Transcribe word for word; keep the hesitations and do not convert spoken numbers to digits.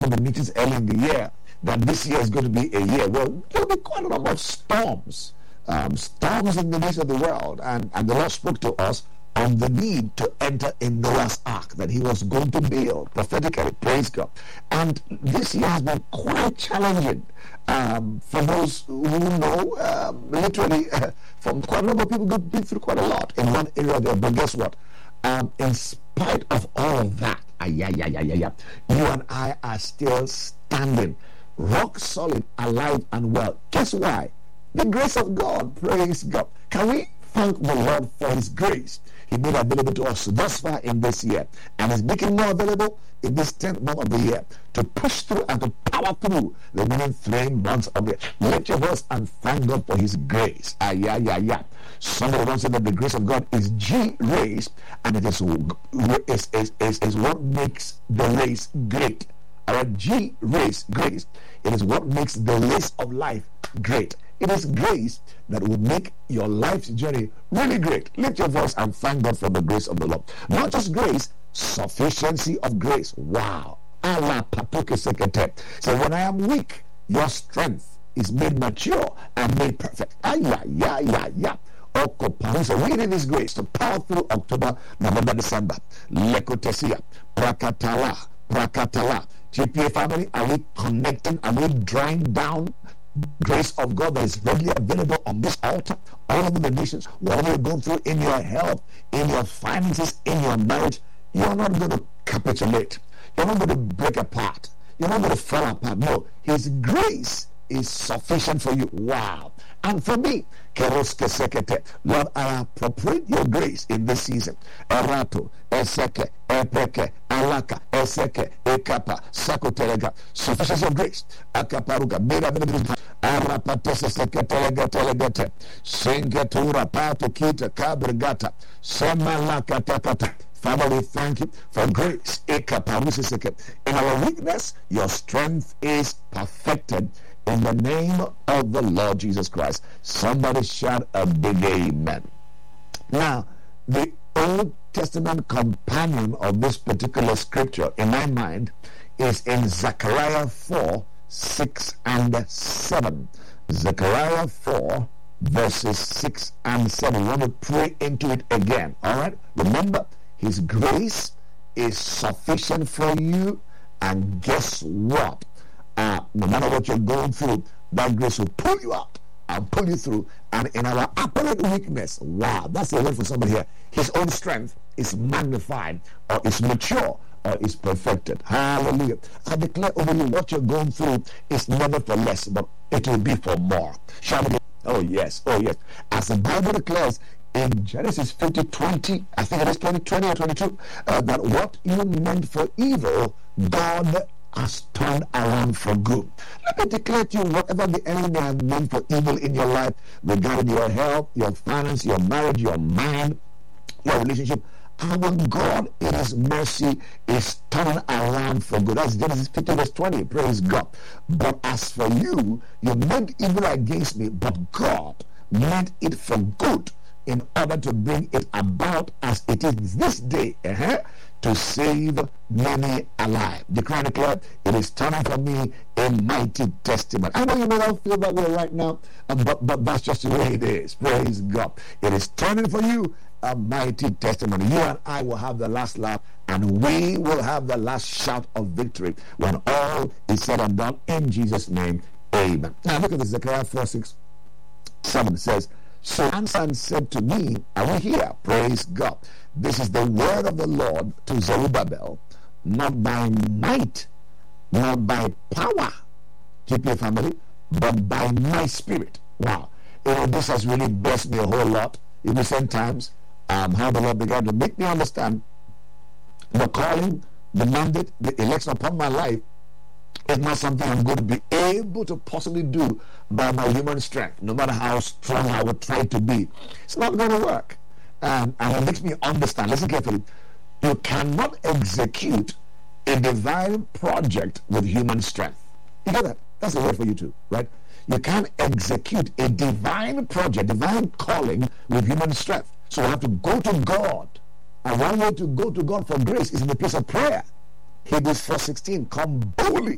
of the meetings early in the year that this year is going to be a year where there will be quite a number of storms, um, storms in the midst of the world. And, and the Lord spoke to us on the need to enter in Noah's Ark that he was going to build prophetically. Praise God. And this year has been quite challenging um, for those who know. Um, literally, uh, from quite a number of people have been through quite a lot in one area or the other. But guess what? Um, in spite of all of that, ah, yeah, yeah, yeah, yeah, yeah, you and I are still standing rock solid, alive and well. Guess why? The grace of God. Praise God. Can we thank the Lord for his grace he made available to us thus far in this year, and is making more available in this tenth month of the year to push through and to power through the remaining three months of the year. Lift your voice and thank God for his grace. Ah, yeah, yeah, yeah. Somebody once said that the grace of God is G race, and it is, is, is, is, is what makes the race great. Our G race, grace, it is what makes the race of life great. It is grace that will make your life's journey really great. Lift your voice and thank God for the grace of the Lord. Not just grace, sufficiency of grace. Wow. Allah Patuke Sekete. So when I am weak, your strength is made mature and made perfect. Ah, yeah, yeah, yeah, yeah. So we need His grace to power through October, November, December. Lekotesia, Prakatala, Prakatala. G P A family, are we connecting? Are we drawing down grace of God that is readily available on this altar all over the nations? Whatever you're going through in your health, in your finances, in your marriage, you're not going to capitulate. You're not going to break apart. You're not going to fall apart. No, His grace is sufficient for you. Wow. And for me, Lord, I appropriate your grace in this season. Erato, Eseke, Epeke, Alaka, Eseke, Ekapa, Sakotelega, sufficiency of grace. Akaparuga, Mera Benedict, Arapatese, Seketelega, Telegate, Sengatura, Pato, Kita, Cabrigata, Semalaka, Takata. Father, we thank you for grace. In our weakness, your strength is perfected. In the name of the Lord Jesus Christ. Somebody shout a big amen. Now, the Old Testament companion of this particular scripture, in my mind, is in Zechariah four, six and seven. Zechariah four, verses six and seven. We want to pray into it again. All right? Remember, His grace is sufficient for you. And guess what? Uh, no matter what you're going through, that grace will pull you out and pull you through. And in our apparent weakness, wow, that's the word for somebody here. His own strength is magnified, or is mature, or is perfected. Hallelujah. I declare over you, what you're going through is never for less, but it will be for more. Shall we? Oh yes, oh yes. As the Bible declares in Genesis fifty twenty, I think it is twenty, twenty or twenty-two, uh, that what you meant for evil, God has turned around for good. Let me declare to you, whatever the enemy has meant for evil in your life, regarding your health, your finance, your marriage, your mind, your relationship, our God in His mercy is turning around for good. That's Genesis fifty verse twenty. Praise God. But as for you, you meant evil against me, but God meant it for good, in order to bring it about as it is this day, uh-huh, to save many alive. Declare, declare, it is turning for me a mighty testimony. I know you may not feel that way right now, uh, but, but that's just the way it is. Praise God. It is turning for you a mighty testimony. You and I will have the last laugh, and we will have the last shout of victory when all is said and done. In Jesus' name, amen. Now look at this. Zechariah four, six, seven says, so answered and said to me, are we here? Praise God. This is the word of the Lord to Zerubbabel, not by might, not by power, G P A family, but by my spirit. Wow. You know, this has really blessed me a whole lot in recent times. Um, how the Lord began to make me understand the calling, the mandate, the election upon my life is not something I'm going to be able to possibly do by my human strength, no matter how strong I would try to be. It's not going to work. Um, and it makes me understand, listen carefully, you cannot execute a divine project with human strength. You get that? That's a word for you too, right? You can't execute a divine project, divine calling with human strength. So you have to go to God. And one way to go to God for grace is in the place of prayer. Hebrews four sixteen, come boldly